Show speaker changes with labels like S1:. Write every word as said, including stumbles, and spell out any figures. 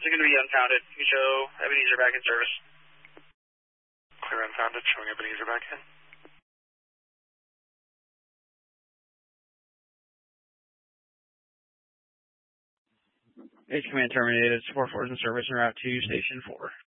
S1: It's going to be unfounded. You show Ebenezer back in service.
S2: Clear unfounded, showing Ebenezer back in.
S1: Base command terminated. Support force in service en route to Station four.